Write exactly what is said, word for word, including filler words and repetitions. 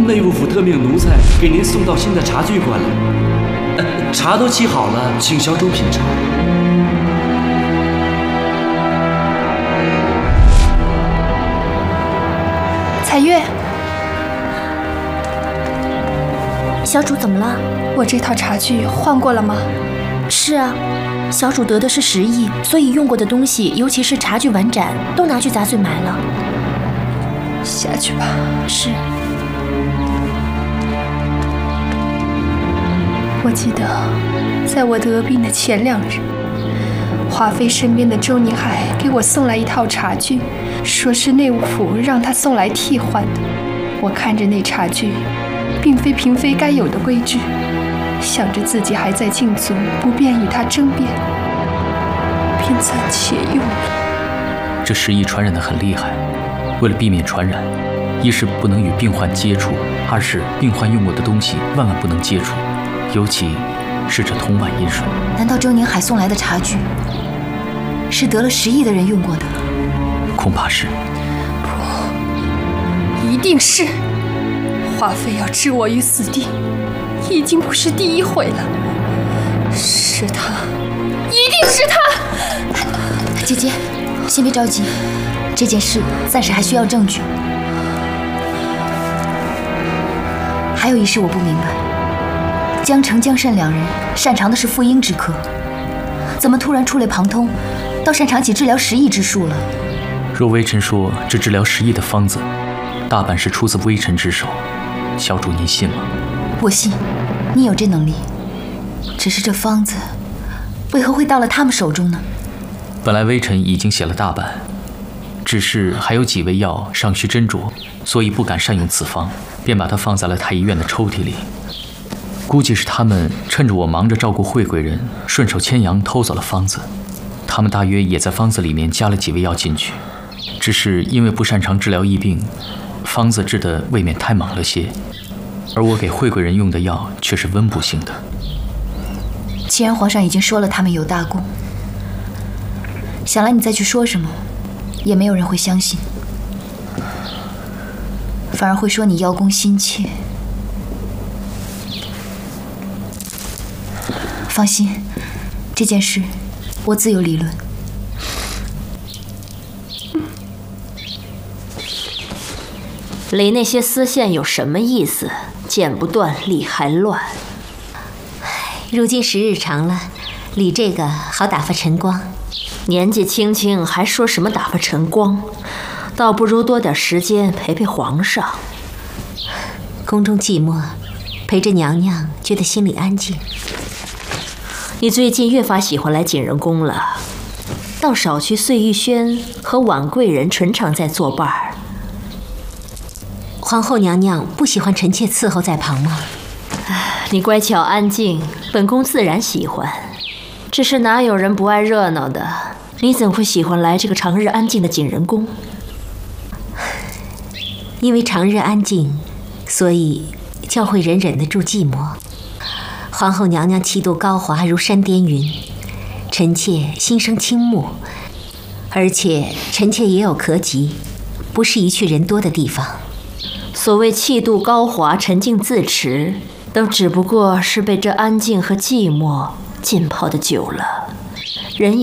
内务府特命奴才给您送到新的茶具馆来，呃，茶都沏好了，请小主品尝。 彩月， 小主怎么了？ 我这套茶具换过了吗？ 是啊，小主得的是十亿，所以用过的东西，尤其是茶具碗盏，都拿去杂碎买了。 下去吧。 是。 我记得，在我得病的前两日，华妃身边的周宁海给我送来一套茶具，说是内务府让他送来替换的。我看着那茶具，并非嫔妃该有的规矩，想着自己还在禁足，不便与他争辩，便暂且用了。 这十亿传染得很厉害，为了避免传染，一是不能与病患接触，二是病患用过的东西万万不能接触，尤其是这铜碗饮水。 难道周宁海送来的茶具是得了十亿的人用过的？ 恐怕是。 不，一定是。华妃要置我于死地，已经不是第一回了。是他，一定是他！ 姐姐，先别着急，这件事暂时还需要证据。还有一事我不明白，江澄、江慎两人擅长的是妇婴之科，怎么突然触类旁通，倒擅长起治疗十亿之术了？ 若微臣说这治疗十亿的方子，大半是出自微臣之手，小主您信吗？ 我信，你有这能力。只是这方子，为何会到了他们手中呢？ 本来微臣已经写了大半，只是还有几味药尚需斟酌，所以不敢善用此方，便把它放在了太医院的抽屉里。估计是他们趁着我忙着照顾惠贵人，顺手牵羊偷走了方子。他们大约也在方子里面加了几味药进去，只是因为不擅长治疗疫病，方子治得未免太猛了些，而我给惠贵人用的药却是温补性的。 既然皇上已经说了他们有大功，想来你再去说什么，也没有人会相信，反而会说你邀功心切。放心，这件事我自有理论。 理那些丝线有什么意思？剪不断，理还乱。 如今时日长了，理这个好打发晨光。 年纪轻轻还说什么打发晨光，倒不如多点时间陪陪皇上。 宫中寂寞，陪着娘娘觉得心里安静。 你最近越发喜欢来景仁宫了，倒少去碎玉轩和婉贵人纯常在作伴儿。 皇后娘娘不喜欢臣妾伺候在旁吗？ 你乖巧安静，本宫自然喜欢。只是哪有人不爱热闹的？你怎会喜欢来这个长日安静的景仁宫？ 因为长日安静，所以教会人忍得住寂寞。皇后娘娘气度高华如山巅云，臣妾心生倾慕，而且臣妾也有咳疾，不适宜去人多的地方。 所谓气度高华、沉静自持，都只不过是被这安静和寂寞浸泡的久了，人